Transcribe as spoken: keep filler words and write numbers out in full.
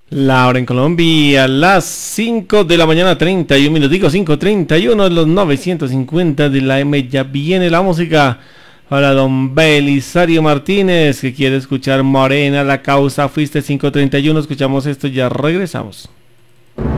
La hora en Colombia, las cinco de la mañana, treinta y un minuticos, cinco treinta y uno de los novecientos cincuenta de la M. Ya viene la música para don Belisario Martínez, que quiere escuchar Morena, la causa fuiste. Cinco treinta y uno, escuchamos esto y ya regresamos.